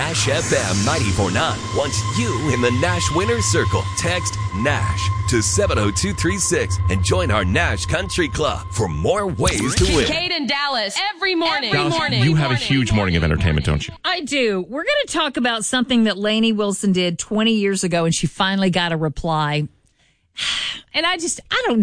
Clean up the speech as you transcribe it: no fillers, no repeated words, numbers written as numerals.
Nash FM 94.9 wants you in the Nash Winner's Circle. Text NASH to 70236 and join our Nash Country Club for more ways to win. Kate in Dallas, every morning. You have a huge morning of entertainment, don't you? I do. We're going to talk about something that Lainey Wilson did 20 years ago, and she finally got a reply. And I don't